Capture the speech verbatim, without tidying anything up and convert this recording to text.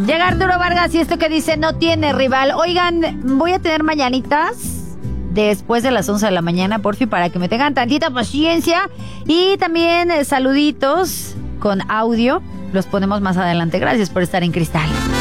Llega Arturo Vargas y esto que dice no tiene rival. Oigan, voy a tener mañanitas después de las once de la mañana, porfi, para que me tengan tantita paciencia. Y también eh, saluditos con audio. Los ponemos más adelante. Gracias por estar en Cristal.